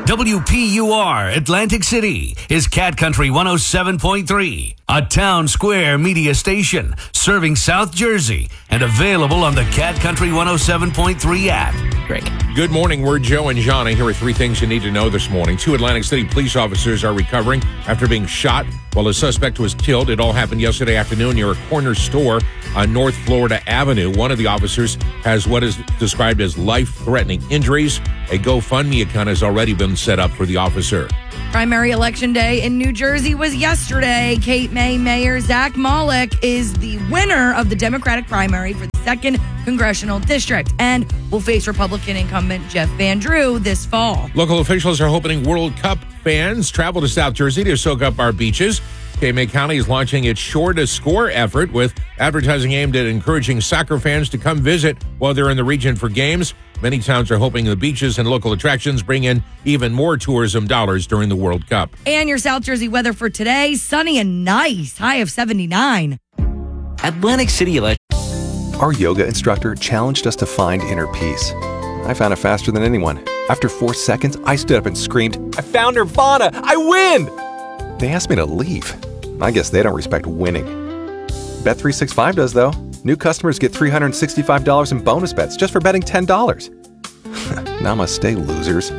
WPUR Atlantic City is Cat Country 107.3, a town square media station serving South Jersey and available on the Cat Country 107.3 app. Great. Good morning. We're Joe and Johnny. Here are three things you need to know this morning. 2 Atlantic City police officers are recovering after being shot while a suspect was killed. It all happened yesterday afternoon near a corner store on North Florida Avenue. One of the officers has what is described as life-threatening injuries. A GoFundMe account has already been set up for the officer. Primary election day in New Jersey was yesterday. Cape May Mayor Zach Malik is the winner of the Democratic primary for the 2nd Congressional District and will face Republican incumbent Jeff Van Drew this fall. Local officials are hoping World Cup fans travel to South Jersey to soak up our beaches. Cape May County is launching its Shore to Score effort with advertising aimed at encouraging soccer fans to come visit while they're in the region for games. Many towns are hoping the beaches and local attractions bring in even more tourism dollars during the World Cup. And your South Jersey weather for today, sunny and nice, high of 79. Atlantic City Election. Our yoga instructor challenged us to find inner peace. I found it faster than anyone. After 4 seconds, I stood up and screamed, "I found Nirvana! I win!" They asked me to leave. I guess they don't respect winning. Bet365 does, though. New customers get $365 in bonus bets just for betting $10. Namaste, losers.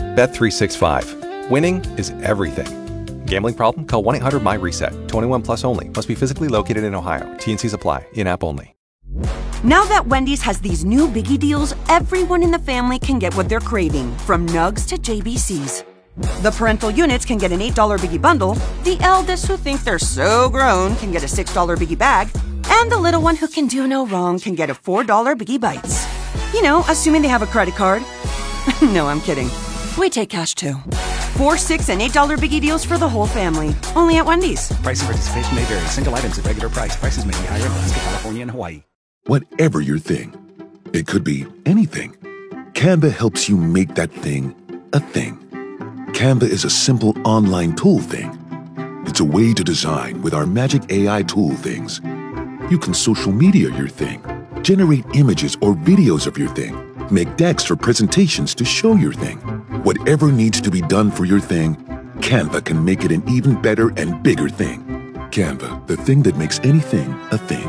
Bet365. Winning is everything. Gambling problem? Call 1-800-MY-RESET. 21 plus only. Must be physically located in Ohio. T&Cs apply. In-app only. Now that Wendy's has these new biggie deals, everyone in the family can get what they're craving, from nugs to JBCs. The parental units can get an $8 biggie bundle, the eldest who think they're so grown can get a $6 biggie bag, and the little one who can do no wrong can get a $4 biggie bites. You know, assuming they have a credit card. No, I'm kidding. We take cash too. 4, $6, and $8 biggie deals for the whole family. Only at Wendy's. Price and participation may vary. Single items at regular price. Prices may be higher in Alaska, California, and Hawaii. Whatever your thing, it could be anything. Canva helps you make that thing a thing. Canva is a simple online tool thing. It's a way to design with our magic AI tool things. You can social media your thing, generate images or videos of your thing, make decks or presentations to show your thing. Whatever needs to be done for your thing, Canva can make it an even better and bigger thing. Canva, the thing that makes anything a thing.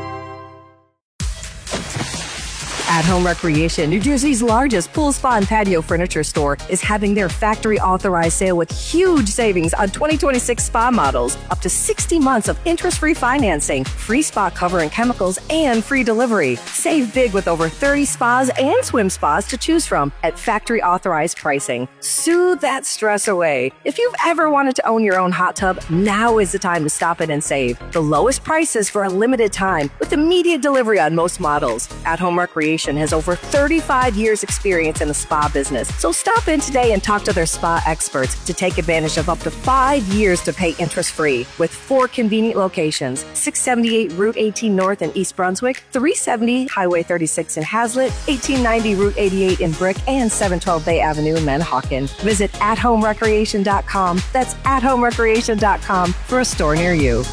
At Home Recreation, New Jersey's largest pool, spa, and patio furniture store, is having their factory-authorized sale with huge savings on 2026 spa models, up to 60 months of interest-free financing, free spa cover and chemicals, and free delivery. Save big with over 30 spas and swim spas to choose from at factory-authorized pricing. Soothe that stress away. If you've ever wanted to own your own hot tub, now is the time to stop in and save. The lowest prices for a limited time with immediate delivery on most models. At Home Recreation has over 35 years experience in the spa business. So stop in today and talk to their spa experts to take advantage of up to 5 years to pay interest-free with 4 convenient locations: 678 Route 18 North in East Brunswick, 370 Highway 36 in Hazlet, 1890 Route 88 in Brick, and 712 Bay Avenue in Manahawkin. Visit athomerecreation.com. That's athomerecreation.com for a store near you.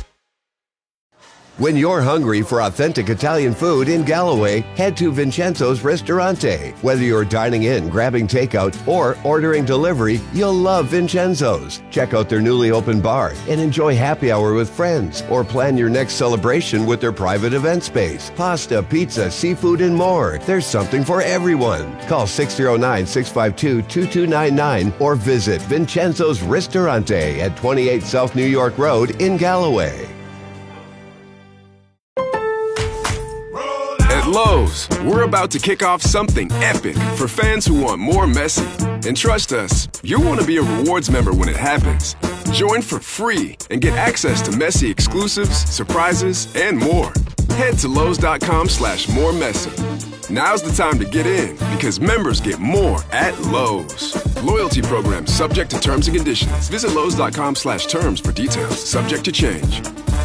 When you're hungry for authentic Italian food in Galloway, head to Vincenzo's Ristorante. Whether you're dining in, grabbing takeout, or ordering delivery, you'll love Vincenzo's. Check out their newly opened bar and enjoy happy hour with friends, or plan your next celebration with their private event space. Pasta, pizza, seafood, and more. There's something for everyone. Call 609-652-2299 or visit Vincenzo's Ristorante at 28 South New York Road in Galloway. At Lowe's, we're about to kick off something epic for fans who want more Messi. And trust us, you'll want to be a rewards member when it happens. Join for free and get access to Messi exclusives, surprises, and more. Head to Lowe's.com/moremessy. Now's the time to get in because members get more at Lowe's. Loyalty program subject to terms and conditions. Visit Lowe's.com/terms for details. Subject to change.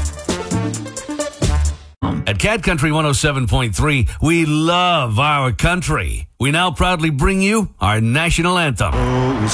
At Cat Country 107.3, we love our country. We now proudly bring you our national anthem.